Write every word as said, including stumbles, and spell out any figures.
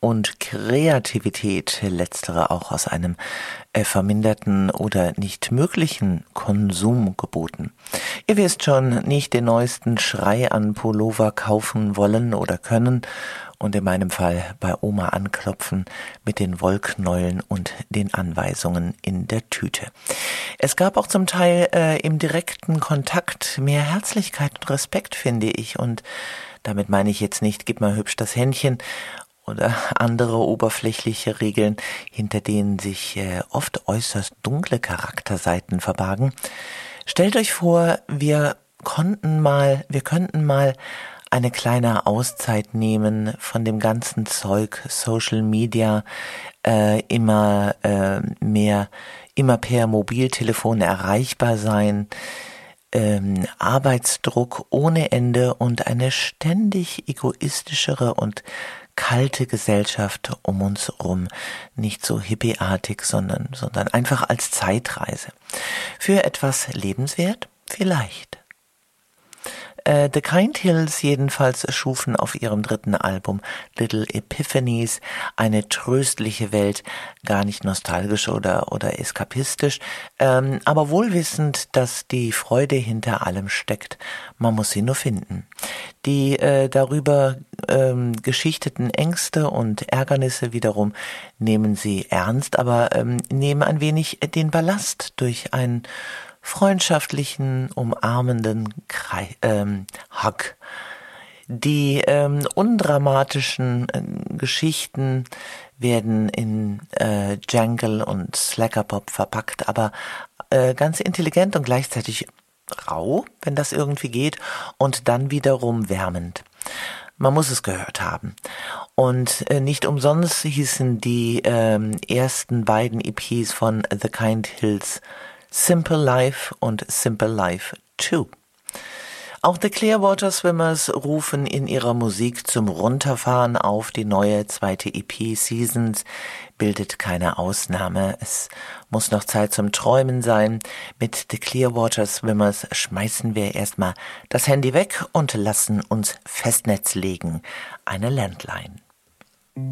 und Kreativität, letztere auch aus einem äh, verminderten oder nicht möglichen Konsum geboten. Ihr wisst schon, nicht den neuesten Schrei an Pullover kaufen wollen oder können und in meinem Fall bei Oma anklopfen mit den Wollknäueln und den Anweisungen in der Tüte. Es gab auch zum Teil äh, im direkten Kontakt mehr Herzlichkeit und Respekt, finde ich, und damit meine ich jetzt nicht, gib mal hübsch das Händchen oder andere oberflächliche Regeln, hinter denen sich äh, oft äußerst dunkle Charakterseiten verbargen. Stellt euch vor, wir konnten mal, wir könnten mal eine kleine Auszeit nehmen von dem ganzen Zeug, Social Media, äh, immer äh, mehr, immer per Mobiltelefon erreichbar sein, ähm, Arbeitsdruck ohne Ende und eine ständig egoistischere und kalte Gesellschaft um uns rum. Nicht so hippieartig, sondern, sondern einfach als Zeitreise. Für etwas lebenswert? Vielleicht. Äh, The Kind Hills jedenfalls schufen auf ihrem dritten Album Little Epiphanies eine tröstliche Welt, gar nicht nostalgisch oder, oder eskapistisch, ähm, aber wohlwissend, dass die Freude hinter allem steckt. Man muss sie nur finden. Die äh, darüber ähm, geschichteten Ängste und Ärgernisse wiederum nehmen sie ernst, aber ähm, nehmen ein wenig den Ballast durch ein freundschaftlichen, umarmenden Krei- ähm, Hug. Die ähm, undramatischen äh, Geschichten werden in äh, Jangle und Slackerpop verpackt, aber äh, ganz intelligent und gleichzeitig rau, wenn das irgendwie geht, und dann wiederum wärmend. Man muss es gehört haben. Und äh, nicht umsonst hießen die ähm, ersten beiden E Ps von The Kind Hills Simple Life und Simple Life zwei. Auch The Clearwater Swimmers rufen in ihrer Musik zum Runterfahren auf. Die neue zweite E P Seasons bildet keine Ausnahme. Es muss noch Zeit zum Träumen sein. Mit The Clearwater Swimmers schmeißen wir erstmal das Handy weg und lassen uns Festnetz legen. Eine Landline.